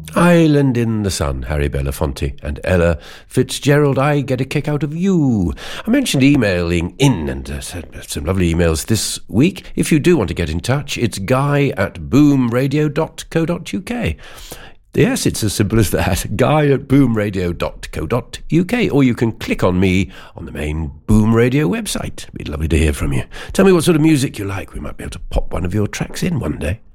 Island in the Sun, Harry Belafonte and Ella Fitzgerald. I get a kick out of you. I mentioned emailing in and some lovely emails this week. If you do want to get in touch, it's guy@boomradio.co.uk. Yes, it's as simple as that, guy@boomradio.co.uk, or you can click on me on the main Boom Radio website. It'd be lovely to hear from you. Tell me what sort of music you like. We might be able to pop one of your tracks in one day.